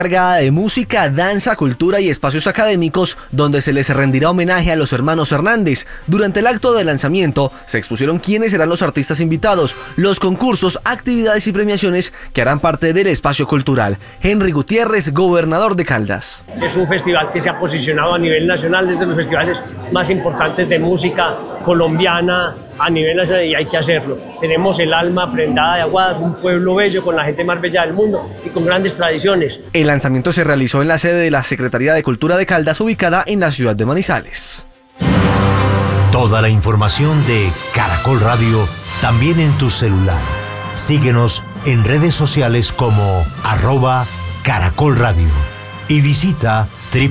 Cargada de música, danza, cultura y espacios académicos donde se les rendirá homenaje a los hermanos Hernández. Durante el acto de lanzamiento se expusieron quiénes serán los artistas invitados, los concursos, actividades y premiaciones que harán parte del espacio cultural. Henry Gutiérrez, gobernador de Caldas. Es un festival que se ha posicionado a nivel nacional desde los festivales más importantes de música colombiana a nivel nacional y hay que hacerlo. Tenemos el alma prendada de Aguadas, un pueblo bello con la gente más bella del mundo y con grandes tradiciones. El lanzamiento se realizó en la sede de la Secretaría de Cultura de Caldas, ubicada en la ciudad de Manizales. Toda la información de Caracol Radio también en tu celular. Síguenos en redes sociales como @Caracol Radio y visita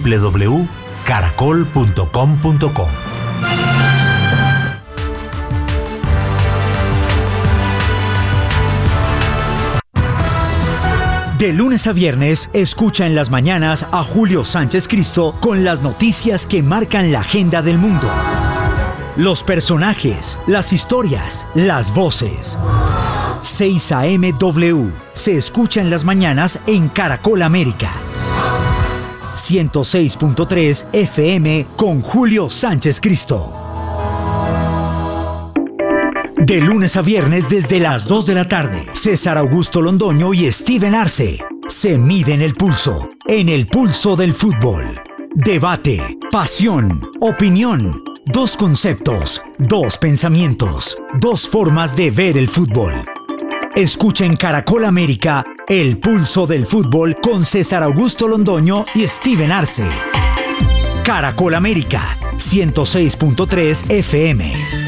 www.caracol.com.co. De lunes a viernes, escucha en las mañanas a Julio Sánchez Cristo con las noticias que marcan la agenda del mundo. Los personajes, las historias, las voces. 6 AM W se escucha en las mañanas en Caracol América. 106.3 FM con Julio Sánchez Cristo. De lunes a viernes desde las 2 de la tarde, César Augusto Londoño y Steven Arce se miden el pulso, en el pulso del fútbol. Debate, pasión, opinión, dos conceptos, dos pensamientos, dos formas de ver el fútbol. Escucha en Caracol América el pulso del fútbol con César Augusto Londoño y Steven Arce. Caracol América, 106.3 FM.